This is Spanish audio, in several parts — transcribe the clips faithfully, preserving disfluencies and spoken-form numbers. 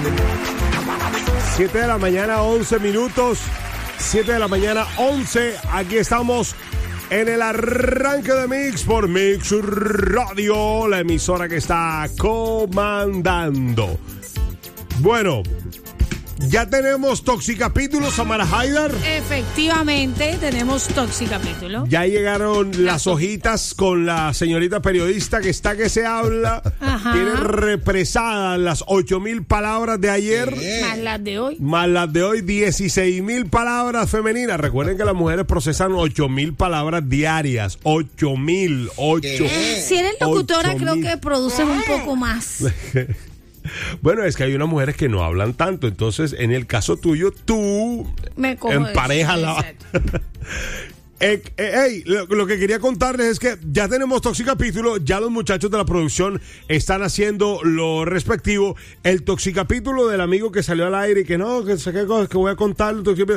siete de la mañana, once minutos. siete de la mañana, once. Aquí estamos en el arranque de Mix por Mix Radio, la emisora que está comandando. Bueno, ya tenemos Toxicapítulo, Samara Haidar. Efectivamente, tenemos Toxicapítulo. Ya llegaron las hojitas con la señorita periodista que está que se habla. Ajá. Tiene represadas las ocho mil palabras de ayer. Eh. Más las de hoy. Más las de hoy, dieciséis mil palabras femeninas. Recuerden que las mujeres procesan ocho mil palabras diarias. ocho mil, ocho. Si eres locutora, creo que produces un poco más. Bueno, es que hay unas mujeres que no hablan tanto. Entonces, en el caso tuyo, tú Me emparejas la... Eh, eh, hey, lo, lo que quería contarles es que ya tenemos Toxicapítulo, ya los muchachos de la producción están haciendo lo respectivo. El Toxicapítulo del amigo que salió al aire y que no, que sé qué cosas que voy a contar,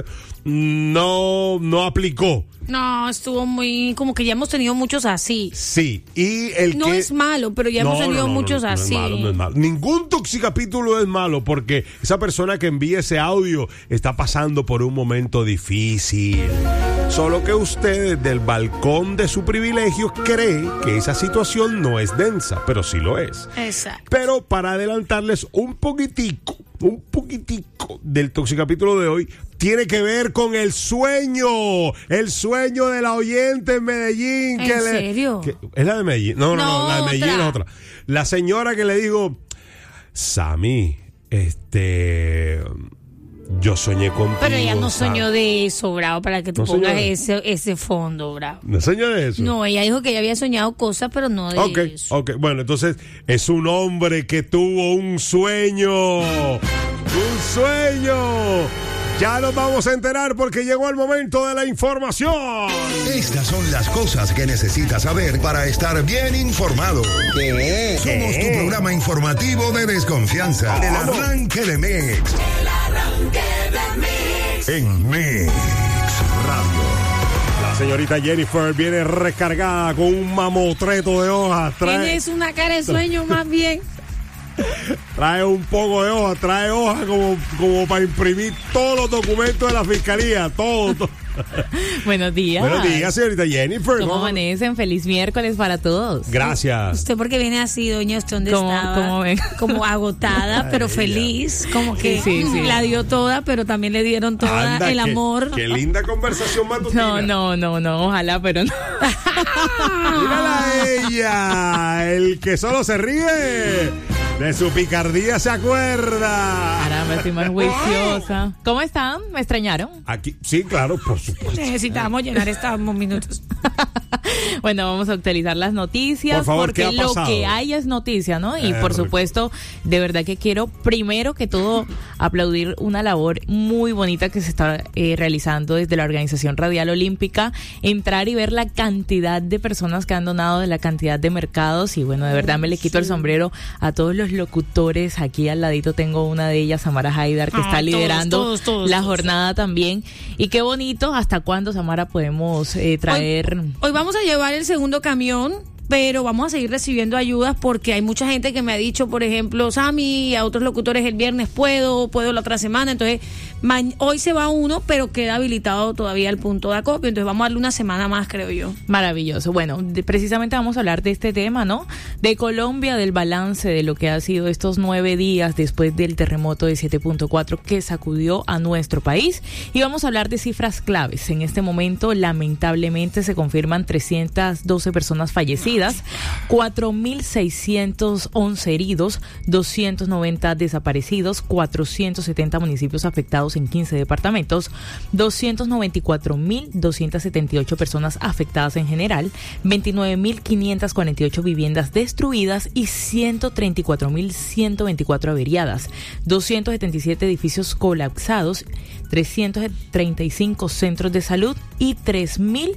no, no aplicó. No, estuvo muy, como que ya hemos tenido muchos así. Sí, y el no que... es malo, pero ya no, hemos tenido no, no, muchos no, no, así. No es malo, no es malo. Ningún Toxicapítulo es malo porque esa persona que envía ese audio está pasando por un momento difícil. Solo que usted desde el balcón de su privilegio cree que esa situación no es densa, pero sí lo es. Exacto. Pero para adelantarles un poquitico, un poquitico del Toxicapítulo de hoy, tiene que ver con el sueño, el sueño de la oyente en Medellín. ¿En que serio? Le, que, ¿Es la de Medellín? No, no, no, no la de Medellín otra. es otra. La señora que le dijo, Sammy, este... yo soñé contigo. Pero ella no Sam. soñó de eso, Bravo, para que tú ¿No soñó pongas de- ese, ese fondo, Bravo. ¿No soñó de eso? No, ella dijo que ella había soñado cosas, pero no de Ok, eso. ok. Bueno, entonces es un hombre que tuvo un sueño. Un sueño. Ya nos vamos a enterar porque llegó el momento de la información. Estas son las cosas que necesitas saber para estar bien informado. ¿Qué? Somos tu programa informativo de desconfianza. El arranque de Mix. El arranque de Mix. En Mix Radio. La señorita Jennifer viene recargada con un mamotreto de hojas. Trae, Tienes una cara de sueño más bien. trae un poco de hojas, trae hojas como, como para imprimir todos los documentos de la fiscalía. Todo, todo. Buenos días. Buenos días, señorita Jennifer. ¿Cómo ¿Cómo? amanecen? Feliz miércoles para todos. Gracias. Usted porque viene así, doña, ¿usted dónde ¿Cómo- estaba? cómo ven? Como agotada, pero Ay, feliz. Como que Sí, sí, sí. la dio toda, pero también le dieron toda Anda, el qué- amor. Qué linda conversación matutina. No, no, no, no, ojalá, pero no. Mírala a ella, el que solo se ríe, de su picardía se acuerda. Caramba, estoy más juiciosa. ¿Cómo están? ¿Me extrañaron? Aquí, sí, claro, por supuesto. Necesitamos llenar estos minutos. Bueno, vamos a actualizar las noticias Por favor, porque ¿qué ha lo pasado? que hay es noticia, ¿no? Y Eh, por rico. supuesto, de verdad que quiero primero que todo aplaudir una labor muy bonita que se está eh, realizando desde la Organización Radial Olímpica, entrar y ver la cantidad de personas que han donado, de la cantidad de mercados y bueno, de verdad me le quito el sombrero a todos los locutores. Aquí al ladito tengo una de ellas, Samara Haidar, que Ah, está todos, liderando todos, todos, la todos. jornada también. Y qué bonito, ¿hasta cuándo, Samara, podemos eh, traer? Hoy, hoy vamos a llevar el segundo camión, pero vamos a seguir recibiendo ayudas porque hay mucha gente que me ha dicho, por ejemplo, Sammy, a otros locutores el viernes puedo, puedo la otra semana. Entonces, ma- hoy se va uno, pero queda habilitado todavía el punto de acopio. Entonces, vamos a darle una semana más, creo yo. Maravilloso. Bueno, de- precisamente vamos a hablar de este tema, ¿no? De Colombia, del balance de lo que ha sido estos nueve días después del terremoto de siete punto cuatro que sacudió a nuestro país. Y vamos a hablar de cifras claves. En este momento, lamentablemente, se confirman trescientas doce personas fallecidas, cuatro mil seiscientos once heridos, doscientos noventa desaparecidos, cuatrocientos setenta municipios afectados en quince departamentos, doscientos noventa y cuatro mil doscientos setenta y ocho personas afectadas en general, veintinueve mil quinientas cuarenta y ocho viviendas destruidas y ciento treinta y cuatro mil ciento veinticuatro averiadas, doscientos setenta y siete edificios colapsados, trescientos treinta y cinco centros de salud y tres mil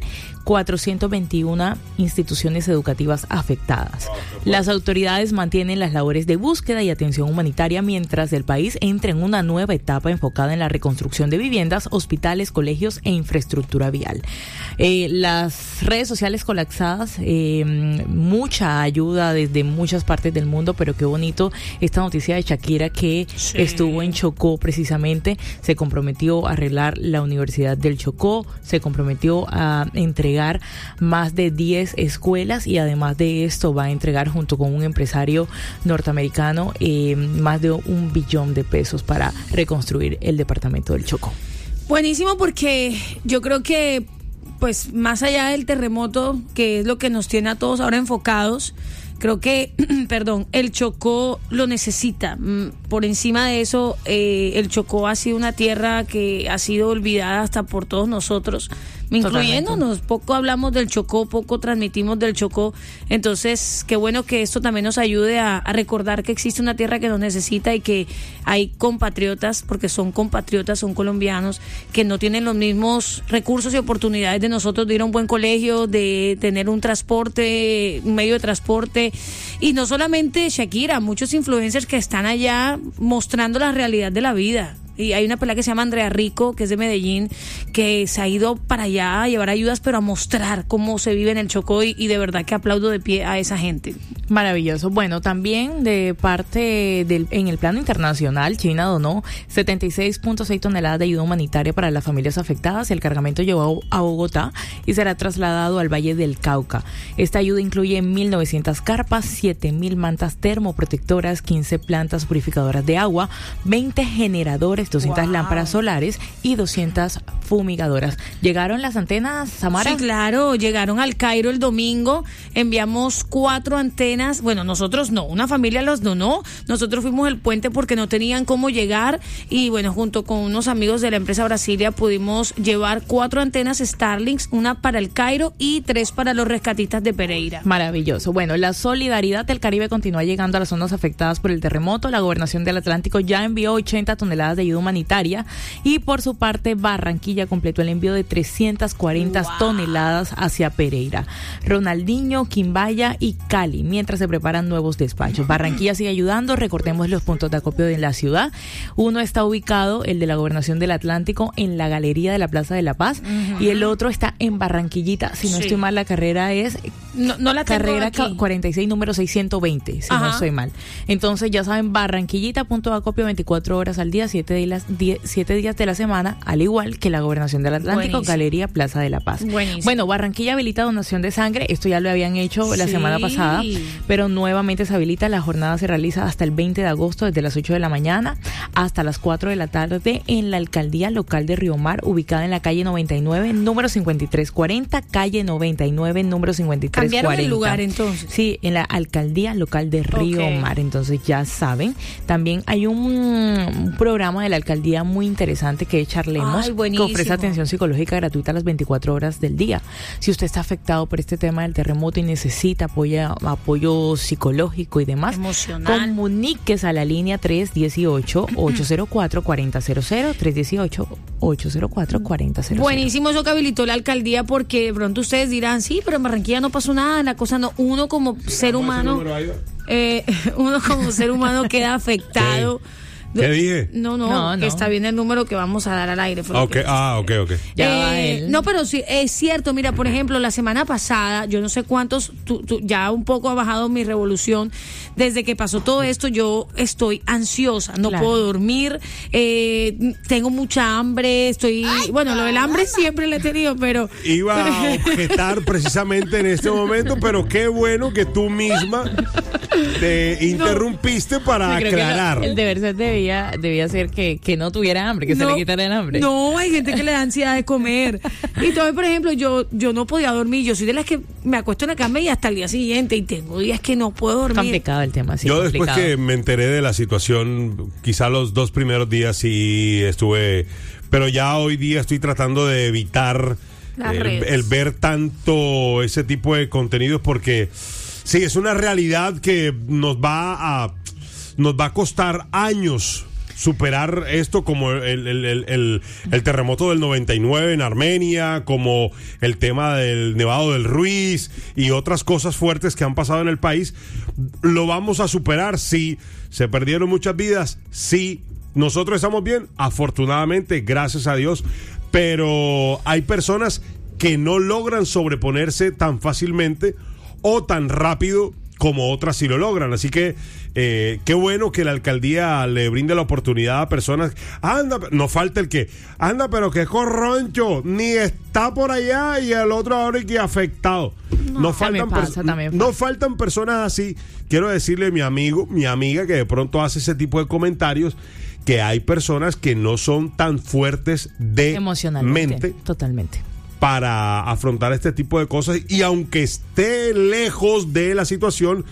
cuatrocientas veintiuna instituciones educativas afectadas. Las autoridades mantienen las labores de búsqueda y atención humanitaria mientras el país entra en una nueva etapa enfocada en la reconstrucción de viviendas, hospitales, colegios e infraestructura vial. Eh, las redes sociales colapsadas, eh, mucha ayuda desde muchas partes del mundo, pero qué bonito esta noticia de Shakira que sí. estuvo en Chocó precisamente, se comprometió a arreglar la Universidad del Chocó, se comprometió a entregar más de diez escuelas y además de esto va a entregar junto con un empresario norteamericano eh, más de un billón de pesos para reconstruir el departamento del Chocó. Buenísimo, porque yo creo que pues más allá del terremoto, que es lo que nos tiene a todos ahora enfocados, creo que, perdón, el Chocó lo necesita. Por encima de eso, eh, el Chocó ha sido una tierra que ha sido olvidada hasta por todos nosotros, incluyéndonos. Poco hablamos del Chocó, poco transmitimos del Chocó. Entonces, qué bueno que esto también nos ayude a, a recordar que existe una tierra que nos necesita y que hay compatriotas, porque son compatriotas, son colombianos, que no tienen los mismos recursos y oportunidades de nosotros de ir a un buen colegio, de tener un transporte, un medio de transporte. Y no solamente Shakira, muchos influencers que están allá mostrando la realidad de la vida. Y hay una pelada que se llama Andrea Rico, que es de Medellín, que se ha ido para allá a llevar ayudas, pero a mostrar cómo se vive en el Chocó, y, y de verdad que aplaudo de pie a esa gente. Maravilloso. Bueno, también de parte del, en el plano internacional, China donó setenta y seis punto seis toneladas de ayuda humanitaria para las familias afectadas. El cargamento llegó a Bogotá y será trasladado al Valle del Cauca. Esta ayuda incluye mil novecientas carpas, siete mil mantas termoprotectoras, quince plantas purificadoras de agua, veinte generadores, doscientas wow. lámparas solares y doscientas fumigadoras. ¿Llegaron las antenas, Samara? Sí, claro, llegaron al Cairo el domingo, enviamos cuatro antenas, bueno, nosotros no, una familia los donó, nosotros fuimos el puente porque no tenían cómo llegar y bueno, junto con unos amigos de la empresa Brasilia pudimos llevar cuatro antenas Starlinks, una para el Cairo y tres para los rescatistas de Pereira. Maravilloso. Bueno, la solidaridad del Caribe continúa llegando a las zonas afectadas por el terremoto. La Gobernación del Atlántico ya envió ochenta toneladas de ayuda humanitaria y por su parte Barranquilla completó el envío de trescientas cuarenta wow. toneladas hacia Pereira, Ronaldinho, Quimbaya y Cali, mientras se preparan nuevos despachos. Barranquilla sigue ayudando, recordemos los puntos de acopio de la ciudad. Uno está ubicado, el de la Gobernación del Atlántico, en la galería de la Plaza de la Paz uh-huh. y el otro está en Barranquillita, si no sí. estoy mal la carrera es no, no la carrera aquí. cuarenta y seis número seiscientos veinte, si Ajá. no estoy mal. Entonces ya saben, Barranquillita, punto de acopio veinticuatro horas al día, siete días, diez, siete días de la semana, al igual que la Gobernación del Atlántico, Buenísimo. Galería Plaza de la Paz. Buenísimo. Bueno, Barranquilla habilita donación de sangre, esto ya lo habían hecho sí. la semana pasada, pero nuevamente se habilita. La jornada se realiza hasta el veinte de agosto, desde las ocho de la mañana hasta las cuatro de la tarde en la Alcaldía Local de Río Mar, ubicada en la calle noventa y nueve, número cincuenta y tres cuarenta, calle noventa y nueve, número cincuenta y tres cuarenta. ¿Cambiaron el lugar entonces? Sí, en la Alcaldía Local de Río okay. Mar, entonces ya saben. También hay un, un programa de la Alcaldía muy interesante que es Charlemos, Ay, que ofrece atención psicológica gratuita a las veinticuatro horas del día. Si usted está afectado por este tema del terremoto y necesita apoyo, apoyo psicológico y demás, emocional, comuníquese a la línea tres uno ocho, ocho cero cuatro, cuatro cero cero cero, tres uno ocho, ocho cero cuatro, cuatro cero cero. Buenísimo eso que habilitó la alcaldía, porque de pronto ustedes dirán, sí, pero en Barranquilla no pasó nada, la cosa no, uno como ser humano, eh, uno como ser humano queda afectado. ¿Qué dije? No, no, no, que no. está bien el número que vamos a dar al aire. Fue okay. que... Ah, ok, ok. Ya eh, va él. No, pero sí, es cierto. Mira, por ejemplo, la semana pasada, yo no sé cuántos, tú, tú, ya un poco ha bajado mi revolución. Desde que pasó todo esto, yo estoy ansiosa, no claro. puedo dormir, eh, tengo mucha hambre, estoy... Ay, bueno, lo del hambre siempre lo he tenido, pero... Iba a objetar precisamente en este momento, pero qué bueno que tú misma te interrumpiste no. para aclarar. El deber ser debía, debía ser que, que no tuviera hambre, que no, se le quitara el hambre. No, hay gente que le da ansiedad de comer. Y entonces, por ejemplo, yo, yo no podía dormir, yo soy de las que me acuesto en la cama y hasta el día siguiente, y tengo días que no puedo dormir. Complicado el tema, sí. Yo complicado. Después que me enteré de la situación, quizá los dos primeros días sí estuve, pero ya hoy día estoy tratando de evitar el, el ver tanto ese tipo de contenidos, porque sí, es una realidad que nos va a nos va a costar años superar esto, como el, el, el, el, el terremoto del noventa y nueve en Armenia, como el tema del Nevado del Ruiz y otras cosas fuertes que han pasado en el país. ¿Lo vamos a superar? Sí. ¿Se perdieron muchas vidas? Sí. ¿Nosotros estamos bien? Afortunadamente, gracias a Dios. Pero hay personas que no logran sobreponerse tan fácilmente o tan rápido como otras sí lo logran. Así que eh, qué bueno que la alcaldía le brinde la oportunidad a personas. Anda, no falta el que anda, pero que corroncho, ni está por allá y el otro ahora y que afectado. No, no faltan pasa, pers- no faltan personas así. Quiero decirle a mi amigo, mi amiga que de pronto hace ese tipo de comentarios, que hay personas que no son tan fuertes de emocionalmente, mente, totalmente, para afrontar este tipo de cosas, y aunque esté lejos de la situación,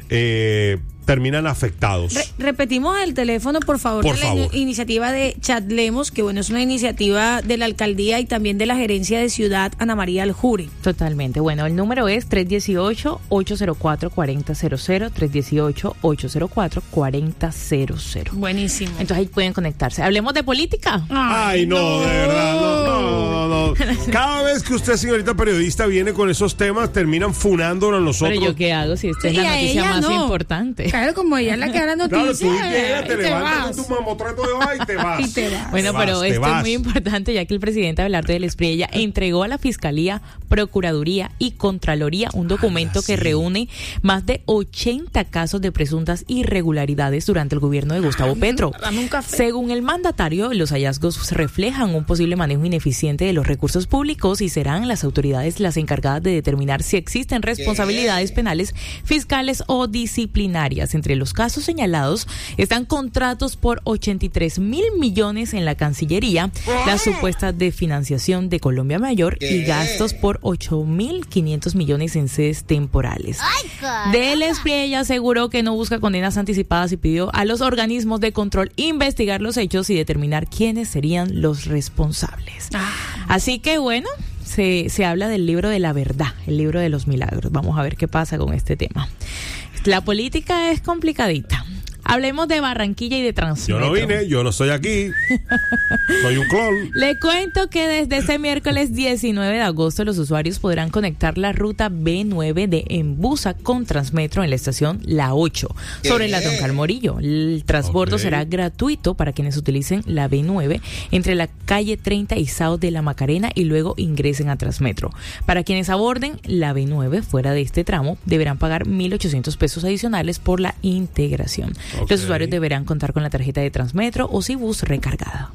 eh, terminan afectados. Re- repetimos el teléfono, por favor, por de la favor. in- iniciativa de Chatlemos, que bueno, es una iniciativa de la alcaldía y también de la gerencia de Ciudad Ana María Aljure. Totalmente. Bueno, el número es tres uno ocho, ocho cero cuatro, cuatro cero cero cero, tres uno ocho, ocho cero cuatro, cuatro cero cero. Buenísimo. Entonces ahí pueden conectarse. Hablemos de política. Ay, no, no, de verdad, no, no, no, no. Cada vez que usted, señorita periodista, viene con esos temas, terminan funándonos a nosotros. Pero yo qué hago si esta es Sí, la a noticia ella más no. importante. Claro, como ella es la que da la noticia. Claro, tú llegas, te y te levantas vas. con tu mamotreto de hoja y te vas. Y te vas. Bueno, Te pero vas, te esto vas. es muy importante, ya que el presidente Abelardo del Espriella entregó a la Fiscalía, Procuraduría y Contraloría un documento Ah, que sí. reúne más de ochenta casos de presuntas irregularidades durante el gobierno de Gustavo Petro. Dame un café. Según el mandatario, los hallazgos reflejan un posible manejo ineficiente de los recursos públicos y serán las autoridades las encargadas de determinar si existen responsabilidades penales, fiscales o disciplinarias. Entre los casos señalados están contratos por ochenta y tres mil millones en la Cancillería, la supuesta desfinanciación de Colombia Mayor y gastos por ocho mil quinientos millones en sedes temporales. Del Espriella aseguró que no busca condenas anticipadas y pidió a los organismos de control investigar los hechos y determinar quiénes serían los responsables. Así que bueno, se, se habla del libro de la verdad, el libro de los milagros. Vamos a ver qué pasa con este tema. La política es complicadita. Hablemos de Barranquilla y de Transmetro. Yo no vine, yo no estoy aquí. Soy un clon. Le cuento que desde este miércoles diecinueve de agosto los usuarios podrán conectar la ruta B nueve de Embusa con Transmetro en la estación La ocho, sobre la Troncal Morillo. El transbordo Ok. será gratuito para quienes utilicen la B nueve entre la calle treinta y Sao de la Macarena y luego ingresen a Transmetro. Para quienes aborden la B nueve fuera de este tramo, deberán pagar mil ochocientos pesos adicionales por la integración. Ok. Los usuarios deberán contar con la tarjeta de Transmetro o Cibus recargada.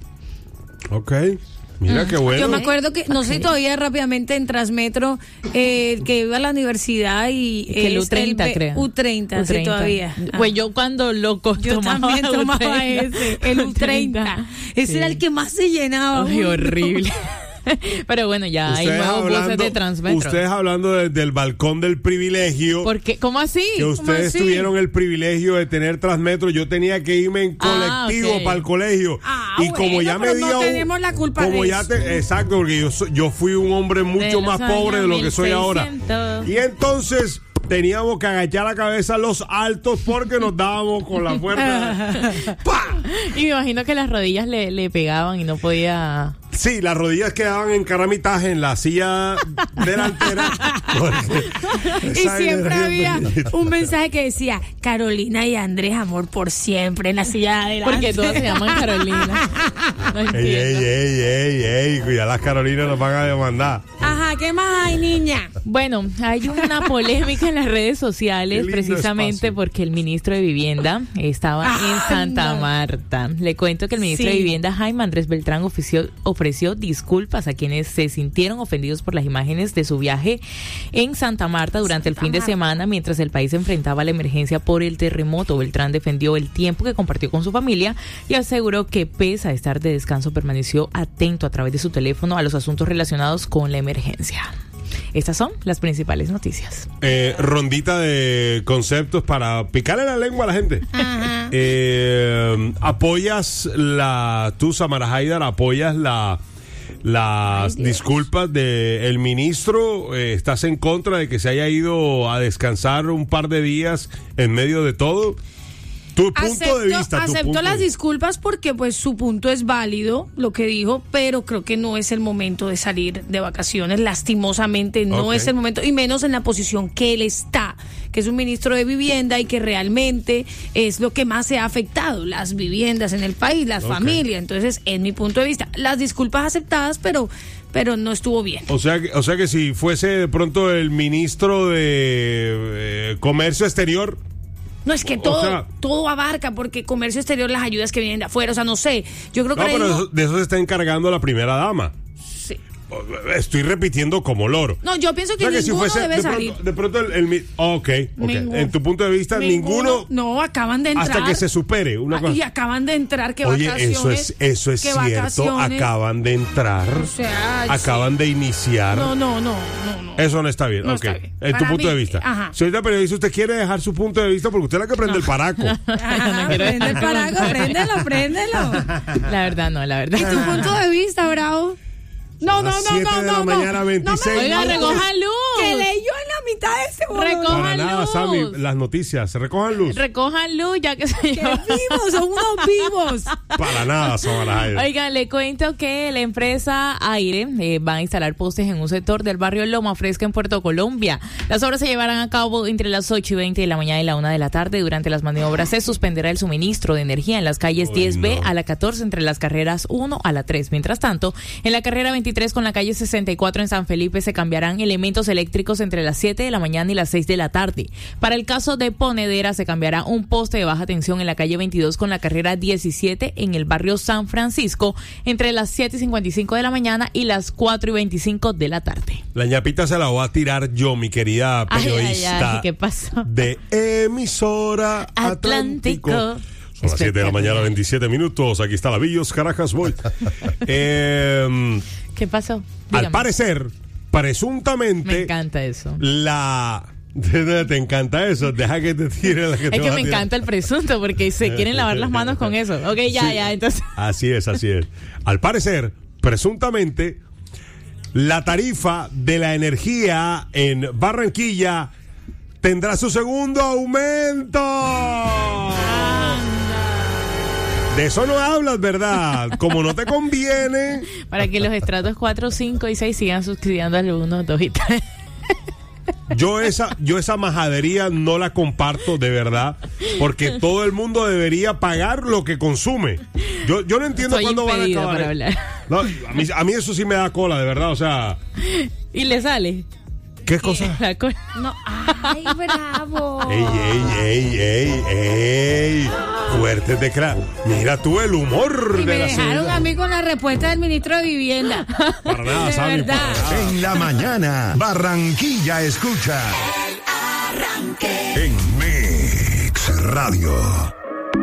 Ok. Mira qué bueno. Yo me acuerdo que, no sé todavía rápidamente en Transmetro, eh, que iba a la universidad y... Que el es U treinta, B- creo. U treinta, sí, todavía. Ah. Pues yo cuando lo co- Yo tomaba también U tomaba treinta. ese, el U treinta. Ese Sí. era el que más se llenaba. Ay, Uy, no. horrible. Pero bueno, ya hay Ustedes nuevos buses hablando, de Transmetro. ustedes hablando desde el balcón del privilegio. ¿Por qué? ¿Cómo así? Que ¿Cómo ustedes así? tuvieron el privilegio de tener Transmetro. Yo tenía que irme en Ah, colectivo ok. para el colegio. Ah, y como bueno, ya me pero dio. no tenemos la culpa como de ya eso. te, exacto, porque yo, soy- yo fui un hombre De mucho los más pobre de años lo que soy ahora. mil seiscientos. Y entonces teníamos que agachar la cabeza a los altos porque nos dábamos con la puerta. ¡Pah! Y me imagino que las rodillas le, le pegaban y no podía... Sí, las rodillas quedaban encaramitaje en la silla delantera. porque Y esa siempre era había bien un mensaje que decía, Carolina y Andrés, amor por siempre, en la silla de adelante. Porque todas se llaman Carolina. No Ey, ey, entiendo. ey, ey, ey, cuidado, las Carolinas nos van a demandar. Ajá, ¿qué más hay, niña? Bueno, hay una polémica en las redes Qué sociales lindo precisamente espacio. porque el ministro de Vivienda estaba Ah, en Santa no. Marta. Le cuento que el ministro Sí. de Vivienda, Jaime Andrés Beltrán, ofreció, ofreció disculpas a quienes se sintieron ofendidos por las imágenes de su viaje en Santa Marta durante el Santa fin de Marta. semana mientras el país enfrentaba la emergencia por el terremoto. Beltrán defendió el tiempo que compartió con su familia y aseguró que pese a estar de descanso permaneció atento a través de su teléfono a los asuntos relacionados con la emergencia. Estas son las principales noticias. Eh, rondita de conceptos para picarle la lengua a la gente. Ajá. Eh, apoyas la, tú, Samara Haidar, apoyas la las Ay, Dios. disculpas del ministro. Eh, ¿estás en contra de que se haya ido a descansar un par de días en medio de todo? Tu punto acepto, de vista. Tu acepto punto las de... disculpas porque pues su punto es válido, lo que dijo, pero creo que no es el momento de salir de vacaciones. Lastimosamente no Okay. es el momento, y menos en la posición que él está, que es un ministro de vivienda y que realmente es lo que más se ha afectado, las viviendas en el país, las Okay. familias. Entonces, en mi punto de vista, las disculpas aceptadas, pero, pero no estuvo bien. O sea, que, o sea que si fuese de pronto el ministro de eh, Comercio Exterior... No, es que O todo, sea- todo abarca, porque comercio exterior, las ayudas que vienen de afuera, o sea, no sé, yo creo que No, ahora pero mismo- eso- de eso se está encargando la primera dama. sí. Estoy repitiendo como loro. No, yo pienso O que sea que si ninguno fuese debe de salir. pronto, de pronto el, el mi- ok, ok. Ninguno. En tu punto de vista, ninguno, No, acaban de entrar. hasta que se supere una Ah, cosa. y acaban de entrar, que Oye, vacaciones. eso es, eso es que cierto. vacaciones. Acaban de entrar. O sea, acaban de iniciar. No, no, no, no, no. Eso no está bien. No ok. está bien. En tu Para punto mí, de vista. ajá. Señorita periodista, usted quiere dejar su punto de vista porque usted es la que prende el paraco. Ajá, prende el parago, préndelo, préndelo. La verdad, no, la verdad. ¿Y tu punto de vista, Bravo? No, no, las no, siete no, de no, la no. mañana, No me veintiséis Oiga, digas recojan luz. Que leyó en la mitad de ese bolón. Recojan Para nada, luz. Sammy. Las noticias. ¿Se recojan luz? Recojan luz, ya que se Que lleva. vivos, son unos vivos. Para nada, Samara Jairo. Oigan, le cuento que la empresa Aire eh, va a instalar postes en un sector del barrio Loma Fresca en Puerto Colombia. Las obras se llevarán a cabo entre las ocho y veinte de la mañana y la una de la tarde. Durante las maniobras se suspenderá el suministro de energía en las calles Uy, diez B no. a la catorce entre las carreras uno a la tres. Mientras tanto, en la carrera veintitrés con la calle sesenta y cuatro en San Felipe se cambiarán elementos eléctricos entre las siete de la mañana y las seis de la tarde. Para el caso de Ponedera se cambiará un poste de baja tensión en la calle veintidós con la carrera diecisiete en el barrio San Francisco entre las siete y cincuenta y cinco de la mañana y las cuatro y veinticinco de la tarde. La ñapita se la voy a tirar yo, mi querida Ay, periodista. ay, ay, ¿qué pasó? De emisora Atlántico. Atlántico. Son las siete de la mañana, Espectacular. veintisiete minutos. Aquí está la Villos, Caracas, voy. Eh, ¿Qué pasó? al Dígame. parecer, presuntamente, Me encanta eso. la... Te encanta eso, deja que te tire la que te Es que va a me tirar. encanta el presunto porque se quieren lavar las manos con eso. Ok, ya, Sí. ya, entonces. Así es, así es. Al parecer, presuntamente, la tarifa de la energía en Barranquilla tendrá su segundo aumento. De eso no hablas, ¿verdad? Como no te conviene. Para que los estratos cuatro, cinco y seis sigan subsidiando al uno, dos y tres. Yo esa, yo esa majadería no la comparto de verdad, porque todo el mundo debería pagar lo que consume. Yo, yo no entiendo Estoy cuándo van a impedida acabar. para hablar. No, a, mí, a mí eso sí me da cola, de verdad, o sea, Y le sale. ¿qué cosa? La co- No, ay, Bravo. Ey, ey, ey, ey, ey. Fuertes de crack. Mira tú el humor Y de me la dejaron señora. a mí con la respuesta del ministro de Vivienda. Para nada, De Sammy, verdad. para nada. En la mañana, Barranquilla escucha. El arranque. En Mix Radio.